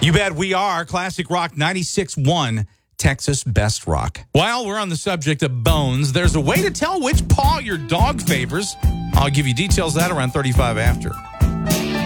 You bet we are. Classic Rock 96.1, Texas Best Rock. While we're on the subject of bones, there's a way to tell which paw your dog favors. I'll give you details of that around 35 after.